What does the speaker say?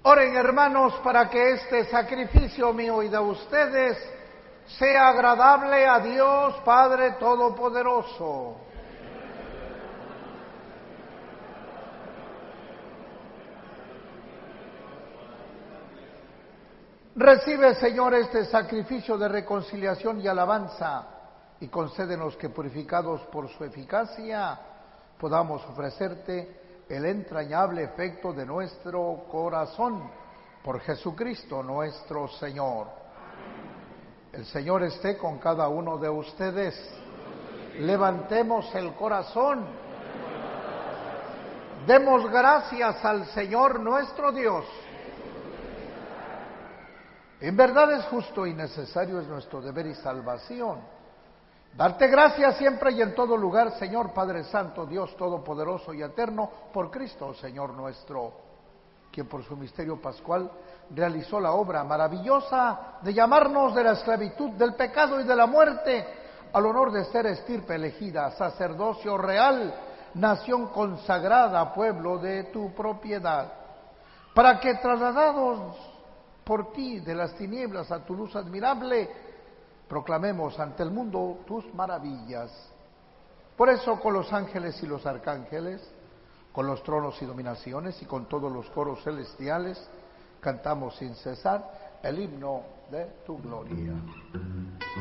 Oren, hermanos, para que este sacrificio mío y de ustedes sea agradable a Dios Padre Todopoderoso. Recibe, Señor, este sacrificio de reconciliación y alabanza, y concédenos que, purificados por su eficacia, podamos ofrecerte el entrañable efecto de nuestro corazón, por Jesucristo nuestro Señor. El Señor esté con cada uno de ustedes. Levantemos el corazón. Demos gracias al Señor nuestro Dios. En verdad es justo y necesario, es nuestro deber y salvación darte gracias siempre y en todo lugar, Señor Padre Santo, Dios Todopoderoso y Eterno, por Cristo, Señor nuestro, quien por su misterio pascual realizó la obra maravillosa de llamarnos de la esclavitud, del pecado y de la muerte, al honor de ser estirpe elegida, sacerdocio real, nación consagrada, pueblo de tu propiedad, para que trasladados por ti de las tinieblas a tu luz admirable, proclamemos ante el mundo tus maravillas. Por eso, con los ángeles y los arcángeles, con los tronos y dominaciones y con todos los coros celestiales, cantamos sin cesar el himno de tu gloria.